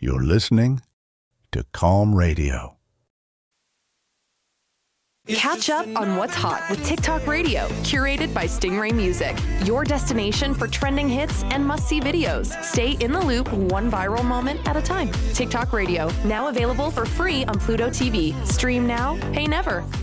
You're listening to Calm Radio. Catch up on what's hot with TikTok Radio, curated by Stingray Music. Your destination for trending hits and must-see videos. Stay in the loop, one viral moment at a time. TikTok Radio, now available for free on Pluto TV. Stream now, pay never.